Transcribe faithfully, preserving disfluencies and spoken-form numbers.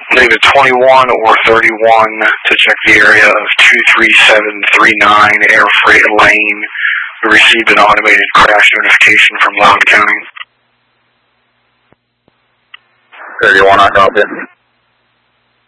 leave it twenty-one or thirty-one to check the area of two three seven three nine Air Freight Lane. We received an automated crash notification from Loudoun County. thirty-one, I copy.